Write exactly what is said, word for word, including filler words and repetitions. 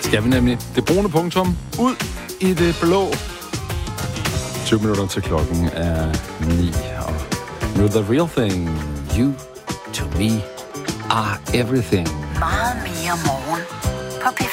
skal vi nemlig. Det brune punktum ud i det blå. tyve minutter til klokken er ni. Og you're the real thing. You to me are everything. Meget mere morgen på P